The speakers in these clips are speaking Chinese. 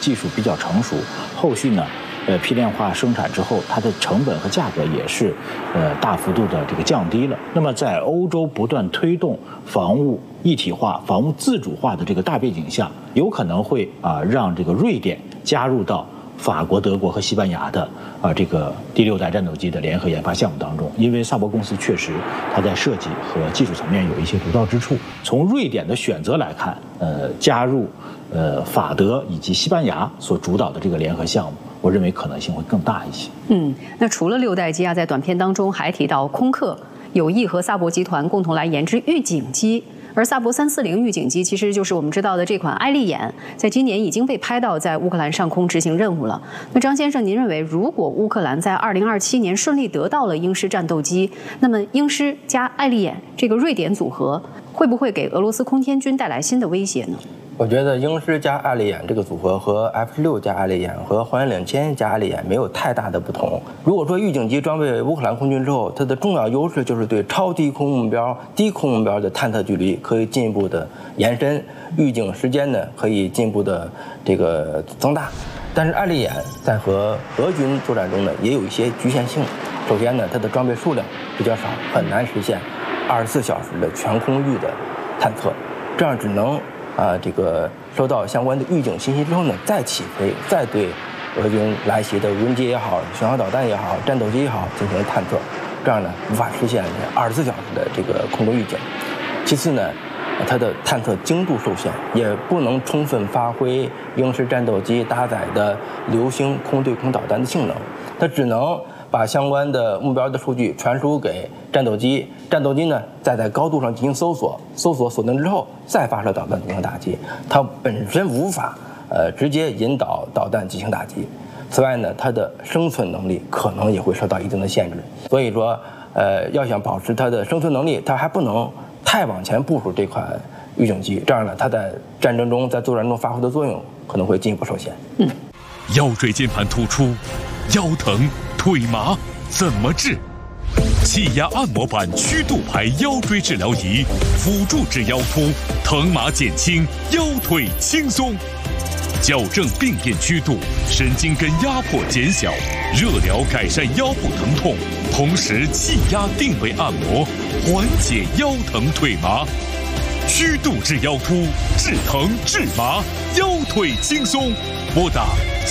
技术比较成熟，后续呢，批量化生产之后，它的成本和价格也是大幅度的这个降低了。那么在欧洲不断推动房屋一体化、房屋自主化的这个大背景下，有可能会让这个瑞典加入到法国、德国和西班牙的这个第6代战斗机的联合研发项目当中，因为萨博公司确实它在设计和技术层面有一些独到之处。从瑞典的选择来看，加入法德以及西班牙所主导的这个联合项目，我认为可能性会更大一些。 那除了6代机在短片当中还提到空客有意和萨博集团共同来研制预警机。而萨博340预警机其实就是我们知道的这款爱丽眼，在今年已经被拍到在乌克兰上空执行任务了。那张先生，您认为如果乌克兰在2027年顺利得到了鹰狮战斗机，那么鹰狮加爱丽眼这个瑞典组合会不会给俄罗斯空天军带来新的威胁呢？ 我觉得鹰狮加爱丽眼这个组合和 F-16加爱丽眼和黄岩领千加爱丽眼没有太大的不同。如果说预警机装备乌克兰空军之后，它的重要优势就是对超低空目标、低空目标的探测距离可以进一步的延伸，预警时间呢可以进一步的这个增大。但是爱丽眼在和俄军作战中呢也有一些局限性。首先呢，它的装备数量比较少，很难实现24小时的全空域的探测，这样只能这个收到相关的预警信息之后呢，再起飞，再对俄军来袭的无人机也好、巡航导弹也好、战斗机也好进行探测，这样呢无法实现24小时的这个空中预警。其次呢，它的探测精度受限，也不能充分发挥鹰狮战斗机搭载的流星空对空导弹的性能，它只能把相关的目标的数据传输给战斗机，战斗机呢再在高度上进行搜索，锁定之后再发射导弹进行打击，它本身无法直接引导导弹进行打击。此外呢，它的生存能力可能也会受到一定的限制，所以说要想保持它的生存能力，它还不能太往前部署这款预警机，这样呢，它在战争中、在作战中发挥的作用可能会进一步受限。 腰椎间盘突出、腰疼、腿麻怎么治？气压按摩板曲度排腰椎治疗仪，辅助治腰突，疼麻减轻，腰腿轻松，矫正病变曲度，神经根压迫减小，热疗改善腰部疼痛，同时气压定位按摩，缓解腰疼腿麻。曲度治腰突，治疼治麻，腰腿轻松。拨打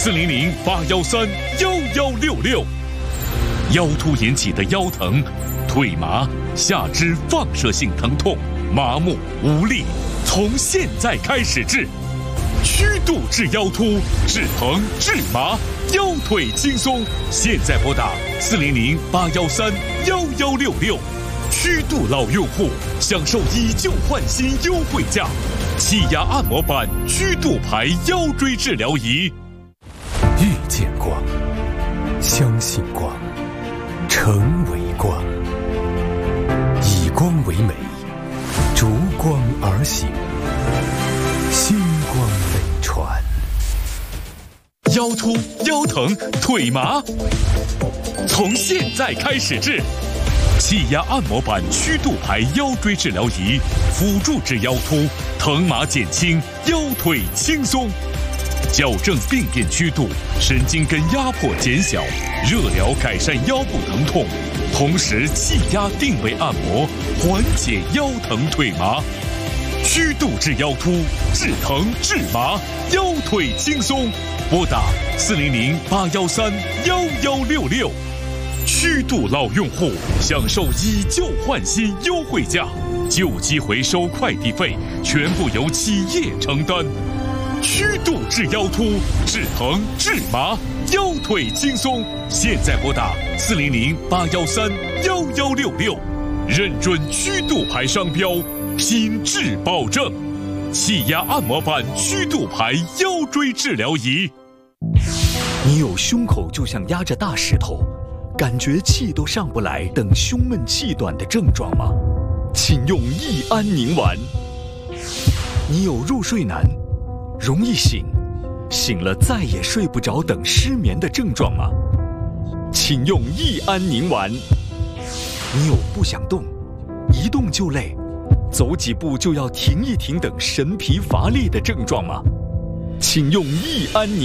400-813-1166。腰突引起的腰疼、腿麻、下肢放射性疼痛、麻木无力，从现在开始治。曲度治腰突，治疼治麻，腰腿轻松。现在拨打400-813-1166。曲度老用户享受以旧换新优惠价，气压按摩板曲度排腰椎治疗仪。 遇见光，相信光，成为光，以光为美，逐光而行，星光美传。 腰突、腰疼、腿麻，从现在开始治。气压按摩板曲度排腰椎治疗仪，辅助治腰突，疼麻减轻，腰腿轻松。矫正病变曲度，神经根压迫减小，热疗改善腰部疼痛，同时气压定位按摩，缓解腰疼腿麻。曲度治腰突，治疼治麻，腰腿轻松。拨打400-813-1166。曲度老用户享受以旧换新优惠价，旧机回收快递费全部由企业承担。曲度治腰突，治疼治麻，腰腿轻松。现在拨打400-813-1166，认准曲度牌商标，品质保证。气压按摩板曲度牌腰椎治疗仪。 你有胸口就像压着大石头，感觉气都上不来等胸闷气短的症状吗？请用益安宁丸。你有入睡难、容易醒了再也睡不着等失眠的症状吗？请用益安宁丸。你有不想动、一动就累、走几步就要停一停等神疲乏力的症状吗？请用益安宁。